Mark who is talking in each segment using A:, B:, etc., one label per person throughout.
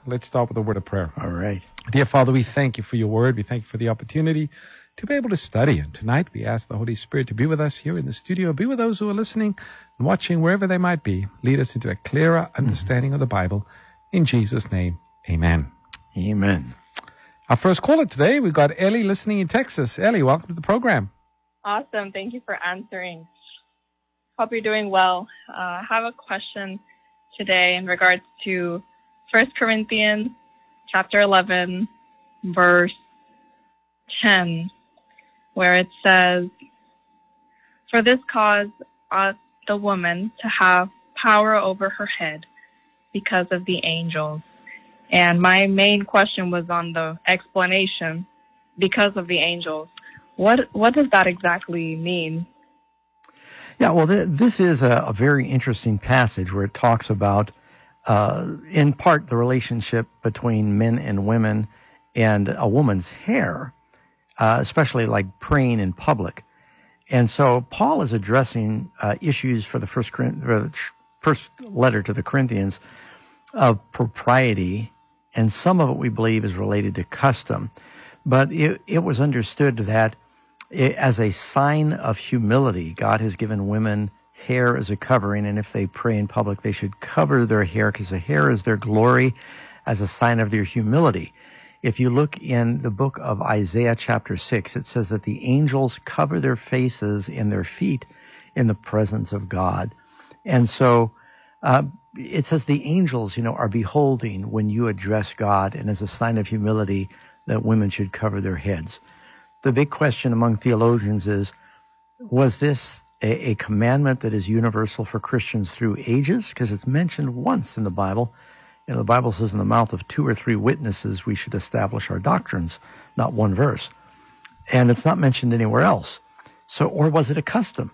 A: let's start with a word of prayer.
B: All right.
A: Dear Father, we thank you for your word. We thank you for the opportunity to be able to study. And tonight we ask the Holy Spirit to be with us here in the studio, be with those who are listening and watching wherever they might be. Lead us into a clearer understanding of the Bible. In Jesus' name, amen.
B: Amen.
A: Our first caller today, we've got Ellie listening in Texas. Ellie, welcome to the program.
C: Awesome. Thank you for answering. Hope you're doing well. I have a question today in regards to 1 Corinthians chapter 11, verse 10, where it says, "For this cause ought the woman to have power over her head because of the angels." And my main question was on the explanation, because of the angels. What does that exactly mean?
B: Yeah, well, this is a very interesting passage where it talks about, in part, the relationship between men and women and a woman's hair, especially like praying in public. And so Paul is addressing issues for the first letter to the Corinthians of propriety, and some of it we believe is related to custom. But it was understood that as a sign of humility, God has given women hair as a covering, and if they pray in public, they should cover their hair because the hair is their glory as a sign of their humility. If you look in the book of Isaiah chapter 6, it says that the angels cover their faces and their feet in the presence of God. And so it says the angels, are beholding when you address God, and as a sign of humility that women should cover their heads. The big question among theologians is, was this a commandment that is universal for Christians through ages? Because it's mentioned once in the Bible. The Bible says in the mouth of 2 or 3 witnesses we should establish our doctrines, not one verse. And it's not mentioned anywhere else. So, or was it a custom?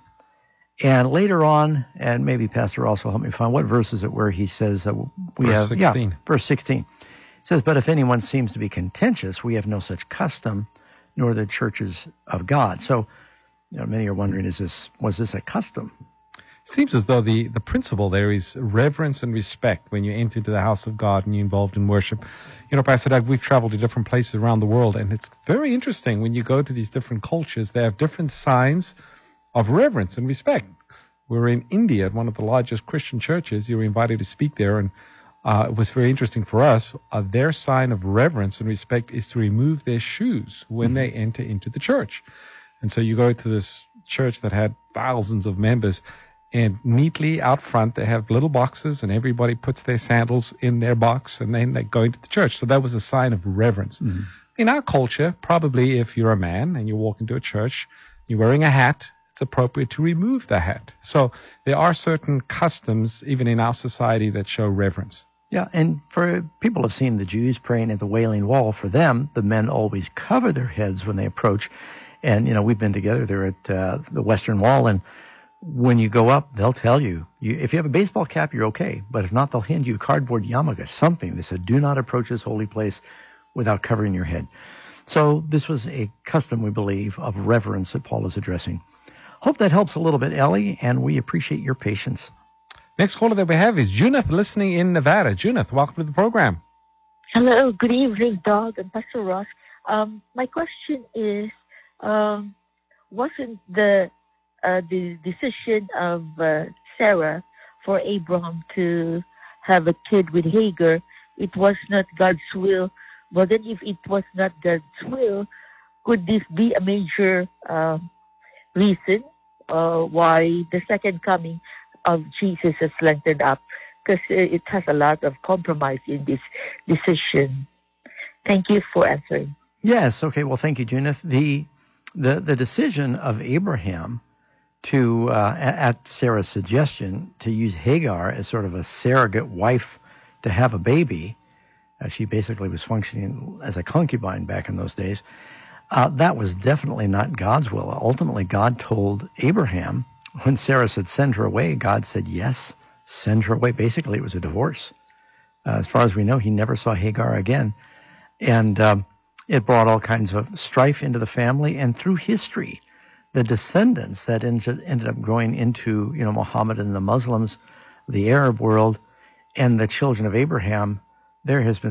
B: And later on, and maybe Pastor also help me find, what verse is it where he says that
A: verse 16.
B: Yeah, verse 16. It says, "But if anyone seems to be contentious, we have no such custom, nor the churches of God." So, many are wondering, was this a custom?
A: It seems as though the principle there is reverence and respect when you enter into the house of God and you're involved in worship. Pastor Doug, we've traveled to different places around the world, and it's very interesting when you go to these different cultures, they have different signs of reverence and respect. We're in India at one of the largest Christian churches. You were invited to speak there, and it was very interesting for us. Their sign of reverence and respect is to remove their shoes when they enter into the church. And so you go to this church that had thousands of members, and neatly out front they have little boxes, and everybody puts their sandals in their box, and then they go into the church. So that was a sign of reverence. Mm-hmm. In our culture, probably if you're a man and you walk into a church, you're wearing a hat, it's appropriate to remove the hat. So there are certain customs, even in our society, that show reverence.
B: Yeah, and for people have seen the Jews praying at the Wailing Wall. For them, the men always cover their heads when they approach. And, we've been together there at the Western Wall, and when you go up, they'll tell you, if you have a baseball cap, you're okay. But if not, they'll hand you a cardboard yarmulke, something. They said, do not approach this holy place without covering your head. So this was a custom, we believe, of reverence that Paul is addressing. Hope that helps a little bit, Ellie, and we appreciate your patience.
A: Next caller that we have is Junith, listening in Nevada. Junith, welcome to the program.
D: Hello, good evening, Doug and Pastor Ross. My question is, wasn't the decision of Sarah for Abraham to have a kid with Hagar, it was not God's will? Well, then if it was not God's will, could this be a major reason why the second coming of Jesus has lengthened up? Because it has a lot of compromise in this decision. Thank you for answering.
B: Yes. Okay. Well, thank you, Junith. The decision of Abraham to, at Sarah's suggestion, to use Hagar as sort of a surrogate wife to have a baby, she basically was functioning as a concubine back in those days, that was definitely not God's will. Ultimately, God told Abraham, when Sarah said, send her away, God said, yes, send her away. Basically, it was a divorce. As far as we know, he never saw Hagar again. And it brought all kinds of strife into the family. And through history, the descendants that ended up growing into, Muhammad and the Muslims, the Arab world, and the children of Abraham, there has been